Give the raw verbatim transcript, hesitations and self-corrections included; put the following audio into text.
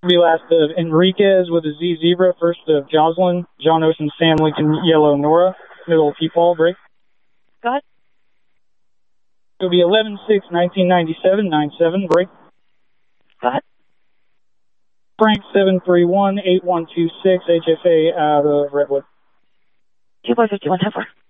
Be last of Enriquez with a Z Zebra, first of Jocelyn, John Ocean, Sam Lincoln, Yellow, Nora, middle of P-Paul, break. Go ahead. It'll be eleven six nineteen ninety-seven, nine seven, break. Go ahead. Frank seven three one eight one two six, H F A out of Redwood. two four fifty-one, how far?